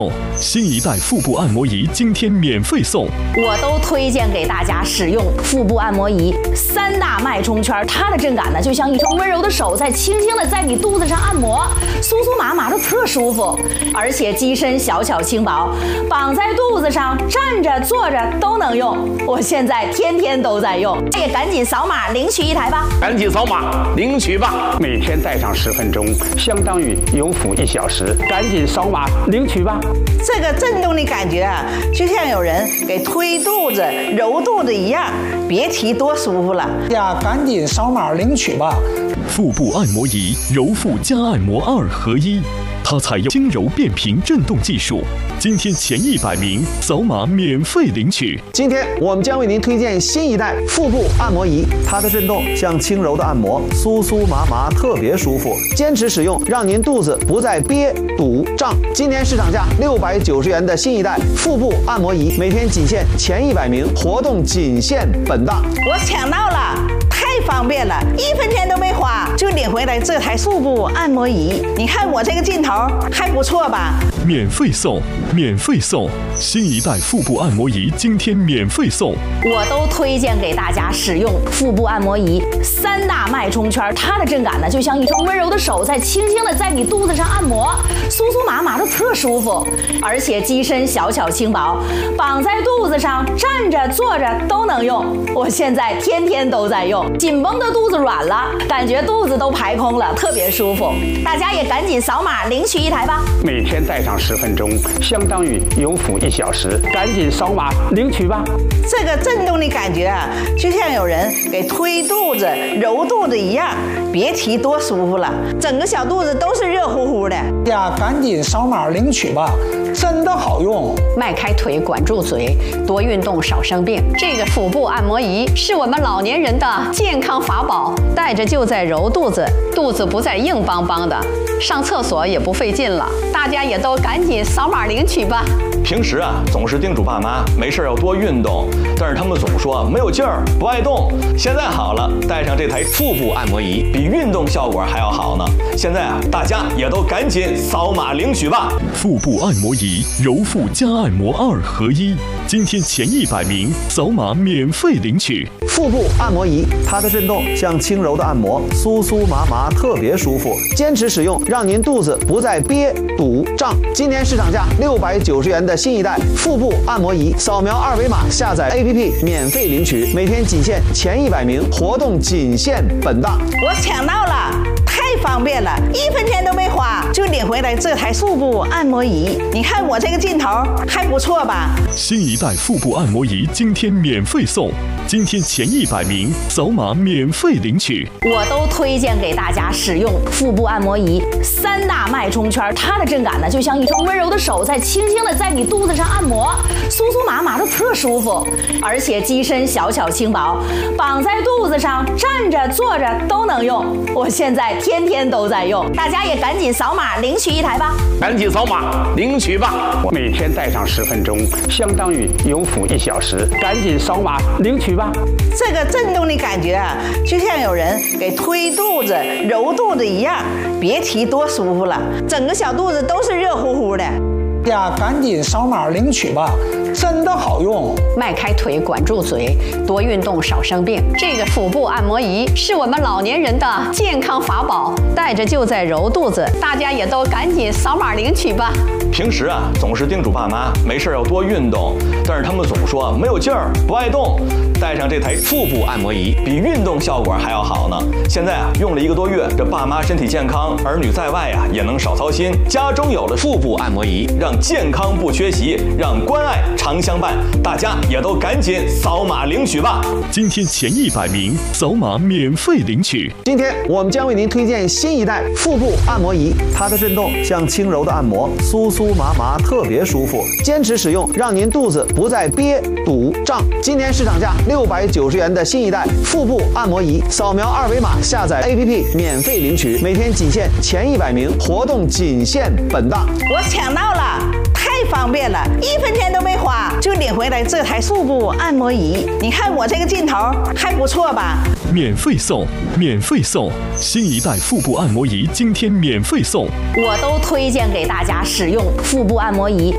新一代腹部按摩仪今天免费送， 我都推荐给大家使用腹部按摩仪，3大脉冲圈，它的震感呢就像一双温柔的手在轻轻的在你肚子上按摩，酥酥麻麻的特舒服，而且机身小巧轻薄，绑在肚子上，站着坐着都能用。我现在天天都在用，也赶紧扫码领取一台吧！ 赶紧扫码领取吧！ 每天戴上10分钟，相当于有辅1小时，赶紧扫码领取吧！ 这个震动的感觉啊，就像有人给推肚子、揉肚子一样，别提多舒服了呀！赶紧扫码领取吧！ 腹部按摩仪揉腹加按摩2合1，它采用轻柔变频震动技术。今天前100名扫码免费领取。 今天我们将为您推荐新一代腹部按摩仪，它的震动像轻柔的按摩，酥酥麻麻，特别舒服。坚持使用，让您肚子不再憋、堵、胀。今天市场价690元的新一代腹部按摩仪，每天仅限前100名，活动仅限本档。 我抢到了！太方便了，1分钱都没花就领回来这台腹部按摩仪。你看我这个劲头还不错吧？ 免费送，免费送！新一代腹部按摩仪今天免费送， 我都推荐给大家使用腹部按摩仪，3大脉冲圈，它的震感呢就像一双温柔的手在轻轻的在你肚子上按摩，酥酥麻麻的特舒服，而且机身小巧轻薄，绑在肚子上，站着坐着都能用。我现在天天都在用。紧绷的肚子软了，感觉肚子都排空了，特别舒服。大家也赶紧扫码领取一台吧！ 每天戴上10分钟，相当于有辅1小时，赶紧扫码领取吧！ 这个震动的感觉啊，就像有人给推肚子、揉肚子一样，别提多舒服了，整个小肚子都是热乎乎的呀！赶紧扫码领取吧，真的好用。 迈开腿，管住嘴，多运动，少生病。这个腹部按摩仪是我们老年人的健康法宝，戴着就在揉肚子，肚子不再硬邦邦的，上厕所也不费劲了。大家也都赶紧扫码领取吧。 平时啊，总是叮嘱爸妈没事要多运动，但是他们总说没有劲儿，不爱动。现在好了，带上这台腹部按摩仪，比运动效果还要好呢。现在啊，大家也都赶紧扫码领取吧。 腹部按摩仪揉腹加按摩2合1，今天前100名扫码免费领取。 腹部按摩仪，它的震动像轻柔的按摩，酥酥麻麻，特别舒服。坚持使用，让您肚子不再憋、堵、胀。今天市场价690元的新一代腹部按摩仪，扫描2维码下载 APP 免费领取，每天仅限前100名，活动仅限本档。 我抢到了！太方便了，1分钱都没花就领回来这台腹部按摩仪。你看我这个劲头还不错吧？ 新一代腹部按摩仪今天免费送，今天前100名扫码免费领取。 我都推荐给大家使用腹部按摩仪，3大脉冲圈，它的震感呢就像一双温柔的手在轻轻的在你肚子上按摩，酥酥麻麻的特舒服，而且机身小巧轻薄，绑在肚子上，站着坐着都能用。我现在天天都在用，大家也赶紧扫码领取一台吧！ 赶紧扫码领取吧！ 我每天戴上10分钟，相当于有辅1小时，赶紧扫码领取吧！ 这个震动的感觉啊，就像有人给推肚子、揉肚子一样，别提多舒服了，整个小肚子都是热乎乎的呀！赶紧扫码领取吧，真的好用。 迈开腿，管住嘴，多运动，少生病。这个腹部按摩仪是我们老年人的健康法宝，戴着就在揉肚子。大家也都赶紧扫码领取吧。 平时啊，总是叮嘱爸妈没事要多运动，但是他们总说没有劲儿，不爱动。带上这台腹部按摩仪，比运动效果还要好呢。现在啊，用了1个多月，这爸妈身体健康，儿女在外啊也能少操心。家中有了腹部按摩仪，让健康不缺席，让关爱常相伴。大家也都赶紧扫码领取吧！ 今天前100名扫码免费领取。 今天我们将为您推荐新一代腹部按摩仪，它的震动像轻柔的按摩，酥酥麻麻，特别舒服。坚持使用，让您肚子不再憋、堵、胀。今天市场价690元的新一代腹部按摩仪，扫描2维码下载 APP 免费领取，每天仅限前100名，活动仅限本档。 我抢到了！太方便了，1分钱都没花就领回来这台腹部按摩仪。你看我这个劲头还不错吧？ 免费送，免费送！新一代腹部按摩仪今天免费送， 我都推荐给大家使用腹部按摩仪